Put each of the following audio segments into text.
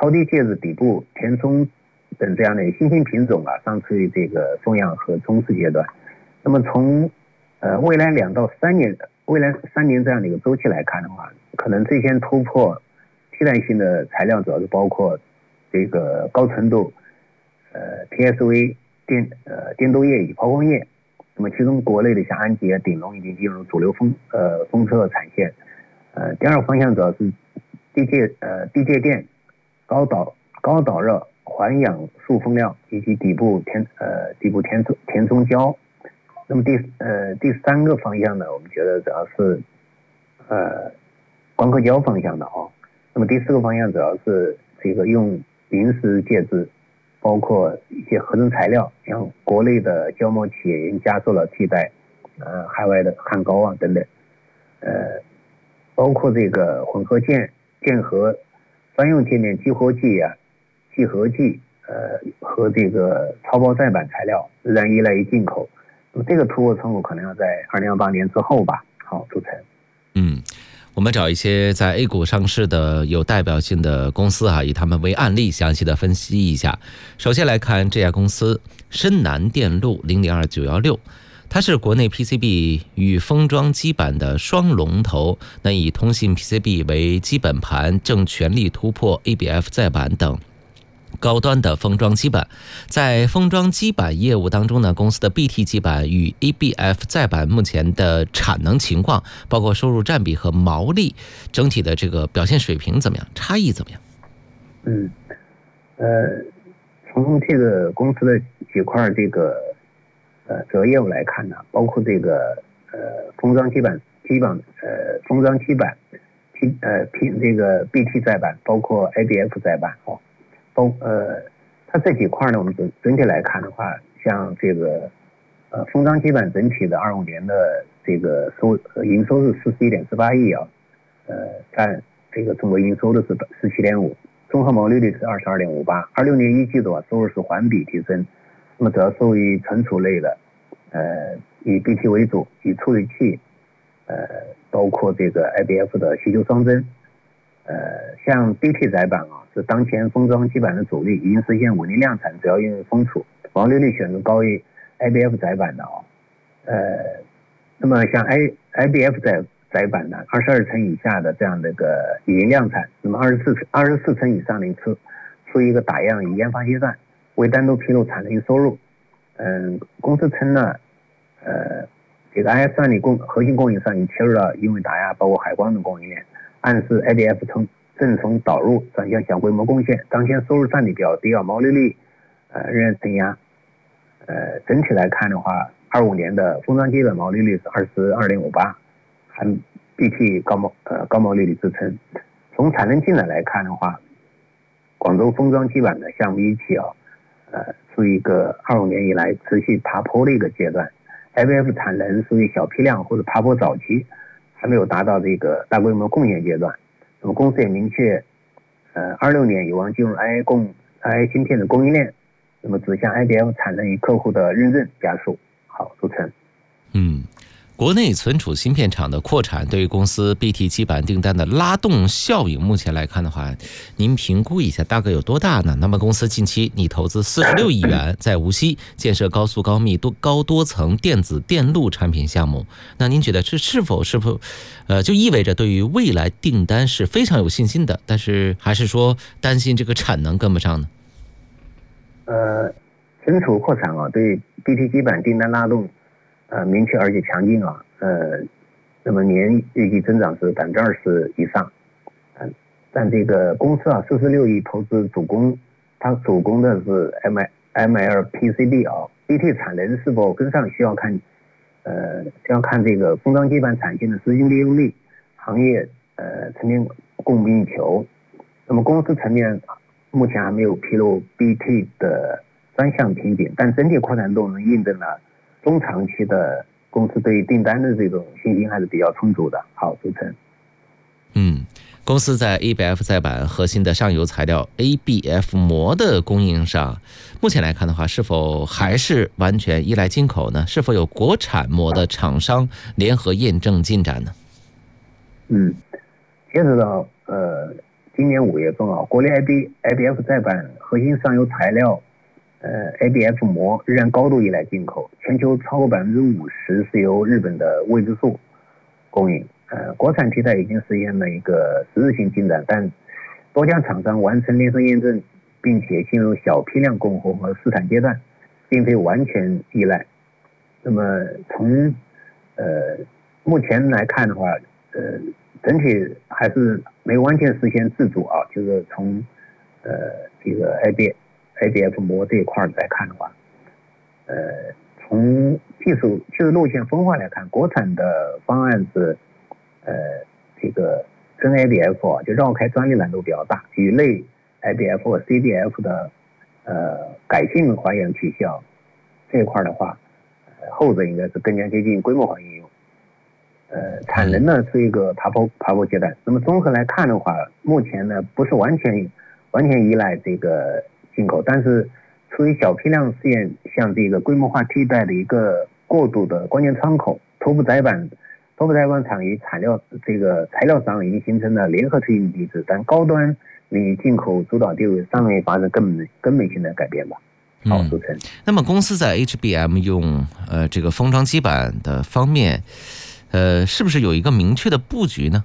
超低介质底部填充等这样的新兴品种尚处于这个种样和冲刺阶段。那么从未来2到3年，未来3年这样的一个周期来看的话，可能最先突破替代性的材料主要是包括这个高纯度TSV 电镀液与抛光液。那么其中国内的像安吉、鼎龙已经进入主流封测产线。第二个方向主要是地介电、高导热环氧塑封料以及底部填充胶。那么第3个方向呢，我们觉得主要是光刻胶方向的那么第4个方向主要是这个用临时介质，包括一些合成材料，像国内的胶膜企业已经加速了替代海外的焊膏等等。包括这个混合件和专用界面激活剂聚合剂和这个超薄载板材料仍然依赖于进口。那么这个突破窗口可能要在2028年之后吧。好，主持人。 我们找一些在 A 股上市的有代表性的公司以他们为案例详细的分析一下。首先来看这家公司深南电路002916，它是国内 PCB 与封装基板的双龙头，以通信 PCB 为基本盘，正全力突破 ABF 载板等高端的封装基板。在封装基板业务当中呢，公司的 BT 基板与 ABF 载板目前的产能情况，包括收入占比和毛利，整体的这个表现水平怎么样，差异怎么样？ 从这个公司的几块这个主要业务来看呢，包括这个封装基板封装基板这个 BT 载板，包括 ABF 载板它这几块呢，我们整体来看的话，像这个封装基板整体的25年的这个营收是41.48亿占这个中国营收的是17.5%，综合毛利率是22.58%。26年一季度收入是环比提升，那么主要受益于存储类的以 BT 为主，以处理器包括这个 ABF 的需求双增。像 BT 载板是当前封装基板的主力，已经实现稳定量产，主要用于封储，毛利率显著高于 ABF 载板的那么像 ABF 载板呢，22层以下的这样的一个已经量产，那么24层以上的处于一个打样与研发阶段，未单独披露产能与收入。公司称呢这个 IS 算力核心供应商已切入了英伟达包括海光等供应链，暗示 ABF 正从导入转向小规模贡献。当前收入占比比较低毛利率仍然承压。整体来看的话，25年的封装基板毛利率是22.58%，含 BT 高毛利率支撑。从产能进展来看的话，广州封装基板的项目一期属于一个25年以来持续爬坡的一个阶段。ABF 产能属于小批量或者爬坡早期，还没有达到这个大规模贡献阶段。那么公司也明确26年有望进入 AI 芯片的供应链，那么指向 IDF 产能与客户的认证加速。好，主持人。 国内存储芯片厂的扩产对于公司 BT 基板订单的拉动效应，目前来看的话，您评估一下大概有多大呢？那么公司近期拟投资46亿元在无锡建设高速高密高多层电子电路产品项目，那您觉得这是否就意味着对于未来订单是非常有信心的，但是还是说担心这个产能跟不上呢？ 存储扩产对 BT 基板订单拉动明确而且强劲那么年预计增长是20%以上。但这个公司46亿投资主攻，它主攻的是 MLPCB BT 产能是否跟上需要看这个封装基板产线的实际利用率，行业层面供不应求。那么公司层面目前还没有披露 BT 的专项瓶颈，但整体扩产动能印证了中长期的公司对于订单的这种信心还是比较充足的。好，主持人。 公司在 ABF 载板核心的上游材料 ABF 膜的供应上，目前来看的话，是否还是完全依赖进口呢？是否有国产膜的厂商联合验证进展呢？ 截止到今年5月份啊，国内 IBF 载板核心上游材料ABF 膜仍然高度依赖进口，全球超过50%是由日本的未知数供应。国产替代已经实现了一个实质性进展，但多家厂商完成联合验证，并且进入小批量供货和试产阶段，并非完全依赖。那么从目前来看的话，整体还是没完全实现自主啊，就是从这个 ABF 膜这一块来看的话，从技术路线分化来看，国产的方案是这个真 ABF 啊，就绕开专利难度比较大，与类 ABF 和 CBF 的改性还原取效这一块的话，后者应该是更加接近规模化应用。产能呢是一个爬坡阶段。那么综合来看的话，目前呢不是完全依赖这个进口，但是处于小批量试验向这个规模化替代的一个过渡的关键窗口。头部载板厂与材料商已经形成了联合推进机制，但高端领域进口主导地位尚未发生根本性的改变吧。好，主持人。 那么公司在 HBM 用这个封装基板的方面，是不是有一个明确的布局呢？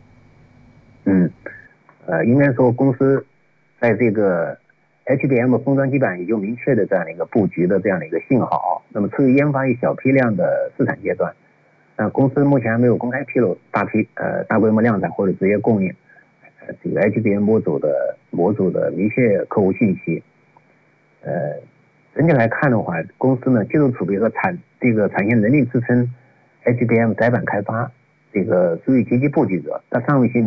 应该说公司在这个 HBM 封装基板已有明确的这样的一个布局的这样的一个信号。那么处于研发与小批量的试产阶段。公司目前还没有公开披露大规模量产或者直接供应这个 HBM 模组的明确客户信息。整体来看的话，公司呢技术储备和产线能力支撑 HBM 载板开发，这个属于积极布局者，它尚未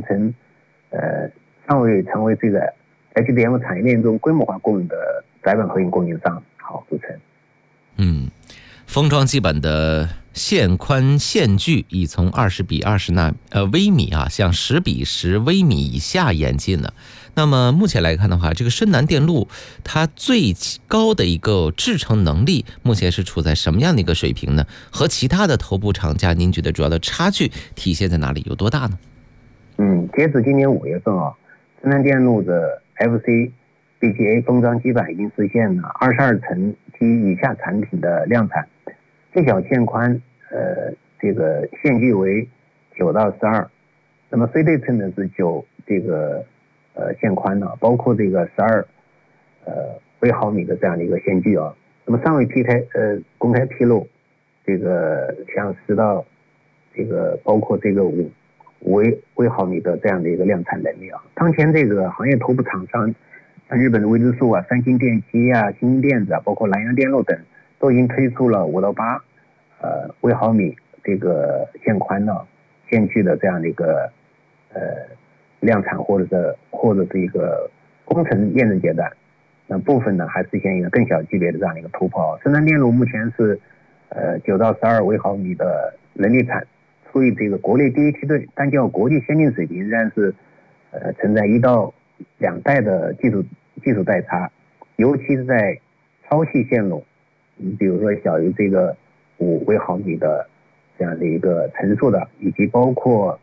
成为这个 HBM 产业链中规模化供应的载板核心供应商。好，主持人。 封装基板的线宽线距已从20:20微米向10:10微米以下演进了。那么目前来看的话，这个深南电路它最高的一个制程能力目前是处在什么样的一个水平呢？和其他的头部厂家，您觉得主要的差距体现在哪里？有多大呢？ 截至今年5月份深南电路的 FC BGA 封装基板已经实现了22层及以下产品的量产。最小线宽这个线距为9到12，那么非对称的是9这个线宽呢，包括这个12微毫米的这样的一个线距啊。那么尚未公开披露这个像10到这个包括这个5微毫米的这样的一个量产能力啊。当前这个行业头部厂商像日本的未知数三星电机新兴电子包括南洋电路等，都已经推出了5到8微毫米这个线宽线距的这样的一个量产或者是一个工程验证阶段。那部分呢还实现一个更小级别的这样的一个突破。深南电路目前是9到12微毫米的能力产，处于这个国内第一梯队，但较国际先进水平仍然是存在1到2代的技术代差，尤其是在超细线路，比如说小于这个5微毫米的这样的一个层数的，以及包括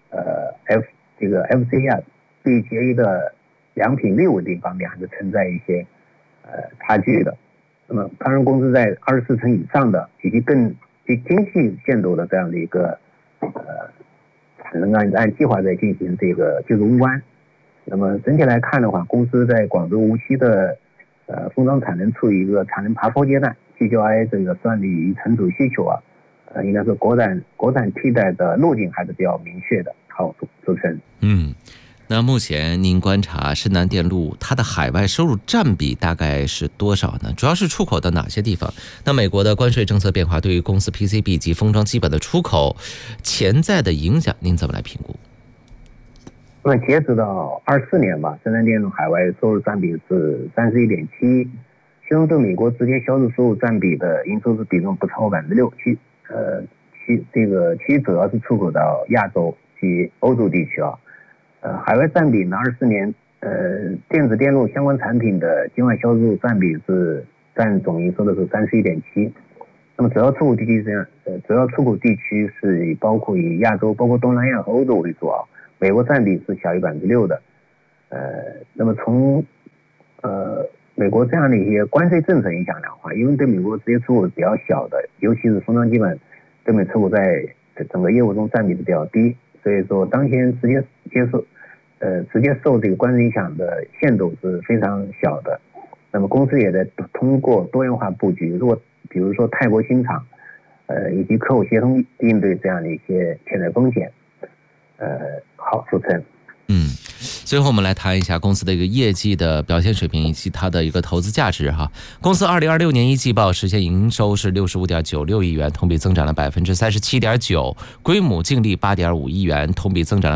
FC BGA 的良品率稳定方面还是存在一些差距的。那么当然公司在24层以上的以及更精细限度的这样的一个产能按计划在进行这个技术攻关。那么整体来看的话，公司在广州无锡的封装产能处于一个产能爬坡阶段，聚焦这个算力与存储需求应该是国产替代的路径还是比较明确的。好，主持人。 那目前您观察深南电路它的海外收入占比大概是多少呢？主要是出口到哪些地方？那美国的关税政策变化对于公司 PCB 及封装基板的出口潜在的影响，您怎么来评估？ 那截止到24年吧，深南电路海外收入占比是31.7%，其中对美国直接销售收入占比的营收是比重不超过6%，这个其主要是出口到亚洲及欧洲地区海外占比呢，24年电子电路相关产品的境外销售占比是占总营收的是31.7%。那么主要出口地区是包括以亚洲、包括东南亚和欧洲为主美国占比是小于6%的。 那么从美国这样的一些关税政策影响的话，因为对美国直接出口比较小的，尤其是封装基本对美出口在整个业务中占比是比较低，所以说当前直接受这个关税影响的限度是非常小的。那么公司也在通过多元化布局，如果比如说泰国新厂，以及客户协同应对这样的一些潜在风险。好，主持人。 最后我们来谈一下公司的一个业绩的表现水平以及它的一个投资价值哈。公司2026年一季报实现营收是65.96亿元，同比增长了37.9%，规模净利8.5亿元，同比增长了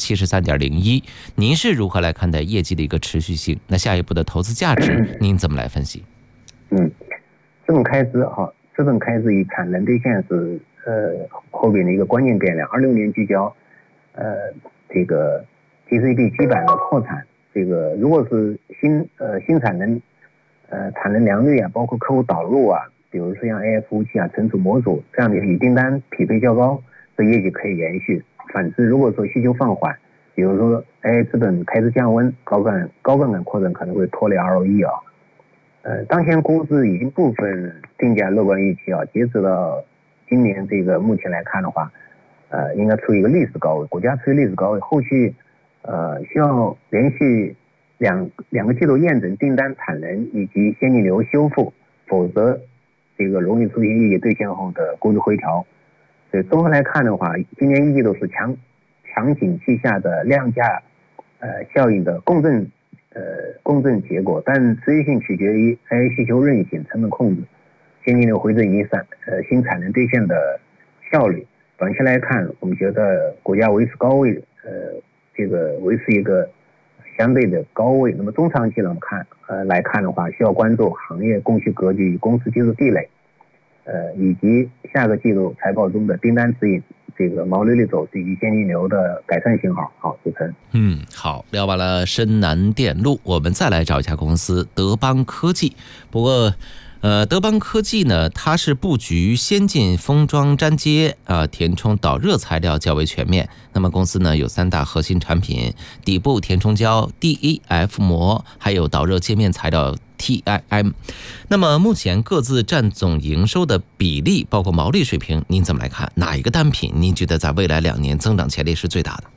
73.01%。您是如何来看待业绩的一个持续性？那下一步的投资价值您怎么来分析？ 资本开支与产能兑现是后边的一个关键变量。26年聚焦这个 TCB 基板的扩产，这个如果是新产能产能良率啊，包括客户导入啊，比如说像 AI 服务器啊、存储模组这样的与订单匹配较高，这业绩可以延续。反之，如果说需求放缓，比如说 AI 资本开支降温，高杠杆扩展可能会拖累 ROE 啊。当前公司已经部分定价乐观预期啊，截止到今年这个目前来看的话，应该处于一个历史高位，股价处于历史高位，后续需要连续两个季度验证订单产能以及现金流修复，否则这个容易出现业绩兑现后的估值回调。所以综合来看的话，今年一季度是强景气下的量价效应的共振结果，但持续性取决于 AI 需求韧性、成本控制、现金流回正以及新产能兑现的效率。短期来看，我们觉得股价维持高位，这个维持一个相对的高位。那么中长期来看的话，需要关注行业供需格局与公司技术壁垒，以及下个季度财报中的订单指引、这个毛利率走势以及现金流的改善信号。好，主持人。 好，聊完了深南电路，我们再来找一家公司德邦科技。不过德邦科技呢，它是布局先进封装粘接填充导热材料较为全面。那么公司呢有3大核心产品：底部填充胶 DEF 膜，还有导热界面材料 TIM。那么目前各自占总营收的比例，包括毛利水平，您怎么来看？哪一个单品您觉得在未来2年增长潜力是最大的？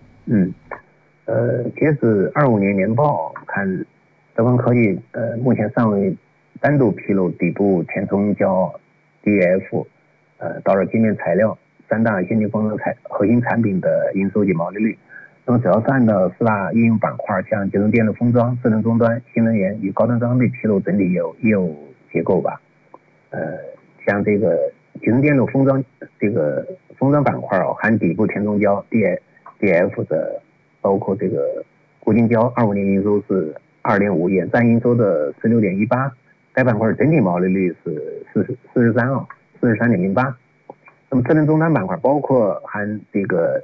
截止25年年报看，德邦科技目前尚未单独披露底部填充胶 DF 导热界面材料3大先进封装核心产品的营收及毛利率。那么主要是按照4大应用板块，像集成电路封装、智能终端、新能源与高端装备披露整体业务结构吧。像这个集成电路封装这个封装板块含底部填充胶 DF 的，包括这个固晶胶，25年营收是2.5亿，占营收的16.18%。该板块整体毛利率是43.08%。那么智能终端板块包括含这个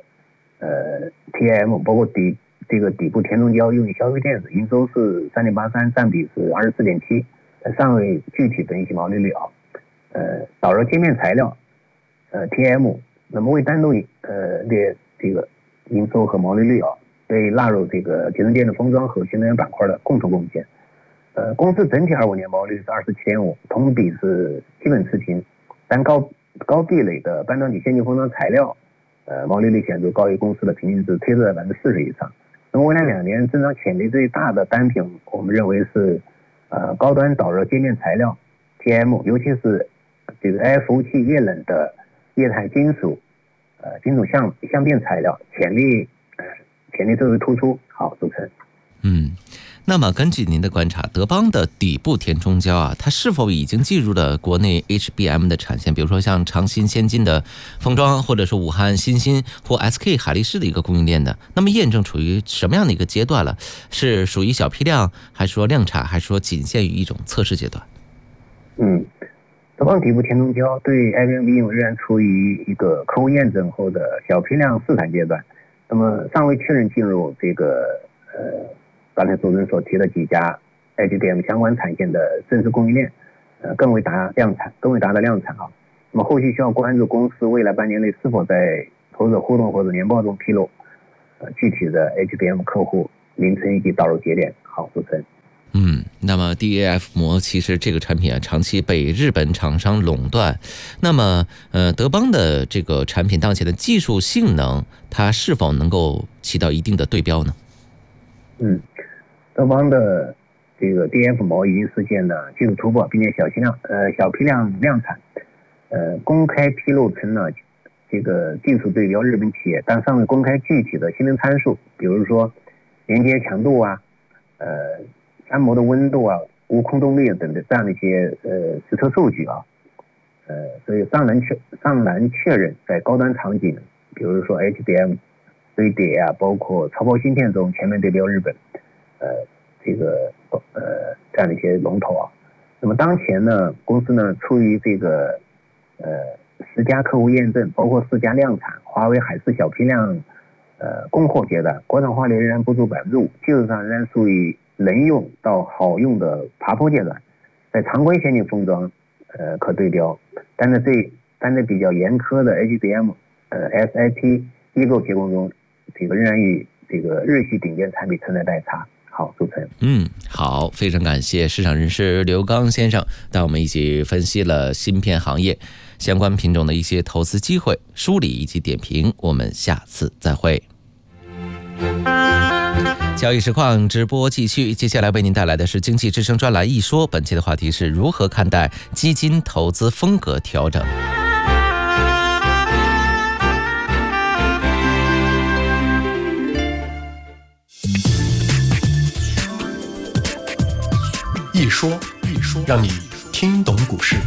TIM， 包括这个底部填充胶用于消费电子，营收是3.83%，占比是24.7%，尚未具体分析毛利率啊。导热界面材料TIM， 那么未单独列这个营收和毛利率啊，被纳入这个集成电路封装和新能源板块的共同贡献。公司整体25年毛利率是27.5%，同比是基本持平，但高壁垒的半导体先进封装材料毛利率显著高于公司的平均值，推至40%以上。那么未来2年增长潜力最大的单品，我们认为是高端导热界面材料 TIM， 尤其是这个 AI 服务器液冷的液态金属相变材料，潜力最为突出。好，主持人。 那么根据您的观察，德邦的底部填充胶它是否已经进入了国内 HBM 的产线？比如说像长鑫先进的封装，或者是武汉新芯或 SK 海力士的一个供应链的，那么验证处于什么样的一个阶段了？是属于小批量，还是说量产，还是说仅限于一种测试阶段？ 德邦底部填充胶对 IBM 应用仍然处于一个客户验证后的小批量试产阶段，那么尚未确认进入这个刚才主持人所提的几家 HBM 相关产线的正式供应链，更为达的量产啊。那么后续需要关注公司未来半年内是否在投资者互动或者年报中披露具体的 HBM 客户名称以及导入节点。好，主持人。 那么 DAF 膜其实这个产品长期被日本厂商垄断。那么德邦的这个产品当前的技术性能，它是否能够起到一定的对标呢？ 德邦的这个 DAF 膜已经实现了技术突破，并且小批量量产。公开披露成了这个技术对标日本企业，但尚未公开具体的性能参数，比如说连接强度啊，粘膜的温度啊，无空洞率等的这样的一些实测数据啊，所以尚难确认在高端场景，比如说 HBM、堆叠啊，包括超薄芯片中全面对标日本，这样的一些龙头啊。那么当前呢，公司呢处于这个10家客户验证，包括4家量产，华为海思小批量供货阶段，国产化率仍然不足5%，技术上仍然属于能用到好用的爬坡阶段，在常规先进封装可对标，但在比较严苛的 HBM、SiP 异构结构中，这个仍然与这个日系顶尖产品存在代差。好，主持人。 好，非常感谢市场人士刘刚先生带我们一起分析了芯片行业相关品种的一些投资机会、梳理以及点评。我们下次再会。交易实况直播继续，接下来为您带来的是经济之声专栏一说。本期的话题是如何看待基金投资风格调整。 一说，让你听懂股市。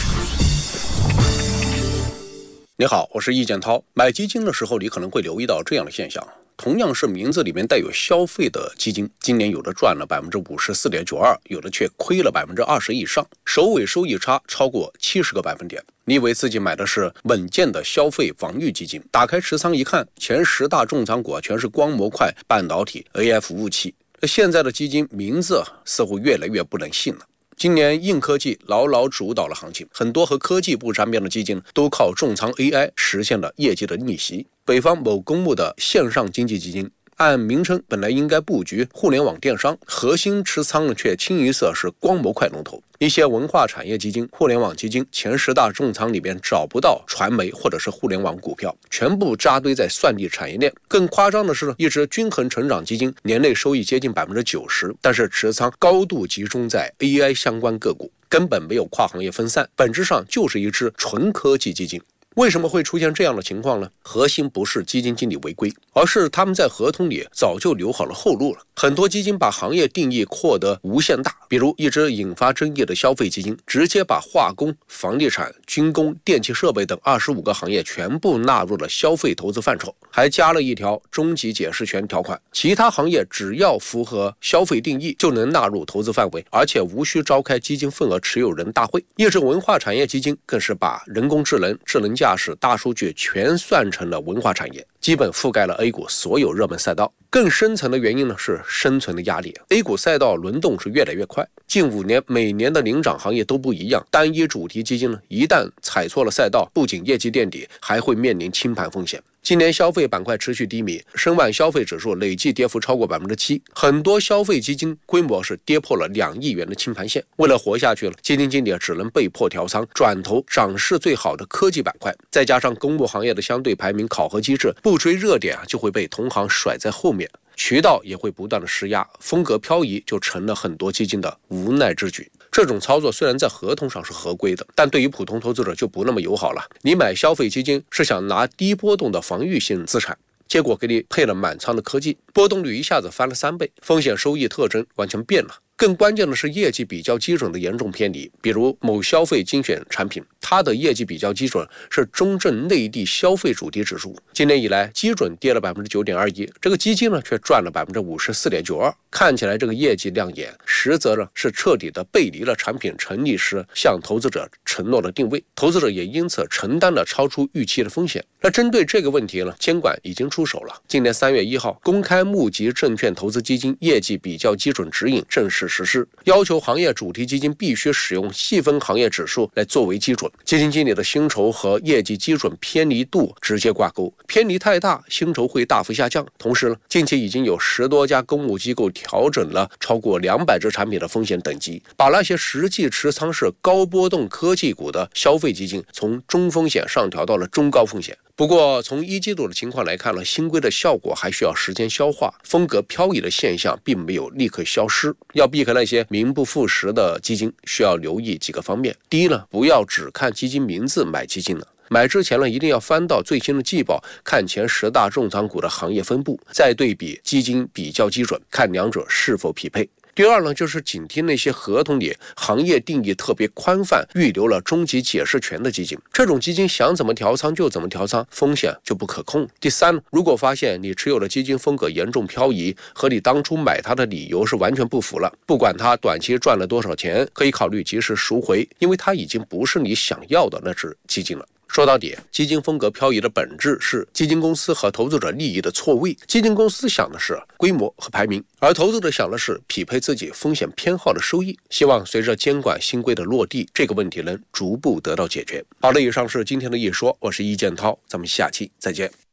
你好，我是易建涛。买基金的时候，你可能会留意到这样的现象：同样是名字里面带有消费的基金，今年有的赚了54.92%，有的却亏了20%以上，首尾收益差超过70个百分点。你以为自己买的是稳健的消费防御基金，打开持仓一看，前10大重仓股全是光模块、半导体、AI 服务器。现在的基金名字似乎越来越不能信了。今年硬科技牢牢主导了行情，很多和科技不沾边的基金都靠重仓 AI 实现了业绩的逆袭。北方某公募的线上经济基金，按名称本来应该布局互联网电商，核心持仓却清一色是光模块龙头。一些文化产业基金、互联网基金前10大重仓里边找不到传媒或者是互联网股票，全部扎堆在算力产业链。更夸张的是，一只均衡成长基金年内收益接近90%，但是持仓高度集中在 AI 相关个股，根本没有跨行业分散，本质上就是一只纯科技基金。为什么会出现这样的情况呢？核心不是基金经理违规，而是他们在合同里早就留好了后路了。很多基金把行业定义扩得无限大，比如一只引发争议的消费基金，直接把化工、房地产、军工、电气设备等25个行业全部纳入了消费投资范畴，还加了一条终极解释权条款，其他行业只要符合消费定义就能纳入投资范围，而且无需召开基金份额持有人大会。一只文化产业基金更是把人工智能、智能驾驶、大数据全算成了文化产业，基本覆盖了 A 股所有热门赛道。更深层的原因呢是生存的压力。A 股赛道轮动是越来越快，近5年每年的领涨行业都不一样。单一主题基金呢，一旦踩错了赛道，不仅业绩垫底，还会面临清盘风险。今年消费板块持续低迷，申万消费指数累计跌幅超过7%，很多消费基金规模是跌破了2亿元的清盘线。为了活下去了，基金经理只能被迫调仓，转投涨势最好的科技板块。再加上公募行业的相对排名考核机制，不追热点就会被同行甩在后面，渠道也会不断的施压，风格漂移就成了很多基金的无奈之举。这种操作虽然在合同上是合规的，但对于普通投资者就不那么友好了。你买消费基金是想拿低波动的防御性资产，结果给你配了满仓的科技，波动率一下子翻了3倍，风险收益特征完全变了。更关键的是业绩比较基准的严重偏离，比如某消费精选产品，它的业绩比较基准是中证内地消费主题指数，今年以来基准跌了9.21%，这个基金呢却赚了54.92%，看起来这个业绩亮眼，实则呢是彻底的背离了产品成立时向投资者承诺了定位，投资者也因此承担了超出预期的风险。那针对这个问题呢，监管已经出手了。今年3月1号，公开募集证券投资基金业绩比较基准指引正式实施，要求行业主题基金必须使用细分行业指数来作为基准，基金经理的薪酬和业绩基准偏离度直接挂钩，偏离太大，薪酬会大幅下降。同时呢，近期已经有10多家公募机构调整了超过200只产品的风险等级，把那些实际持仓是高波动科技股的消费基金从中风险上调到了中高风险。不过从1季度的情况来看呢，新规的效果还需要时间消化，风格漂移的现象并没有立刻消失。要避开那些名不副实的基金，需要留意几个方面。第一呢，不要只看基金名字买基金了。买之前呢，一定要翻到最新的季报，看前10大重仓股的行业分布，再对比基金比较基准，看两者是否匹配。第二呢，就是警惕那些合同里行业定义特别宽泛，预留了终极解释权的基金，这种基金想怎么调仓就怎么调仓，风险就不可控。第三，如果发现你持有的基金风格严重漂移，和你当初买它的理由是完全不符了，不管它短期赚了多少钱，可以考虑及时赎回，因为它已经不是你想要的那只基金了。说到底，基金风格漂移的本质是基金公司和投资者利益的错位。基金公司想的是规模和排名，而投资者想的是匹配自己风险偏好的收益。希望随着监管新规的落地，这个问题能逐步得到解决。好的，以上是今天的一说，我是易建涛，咱们下期再见。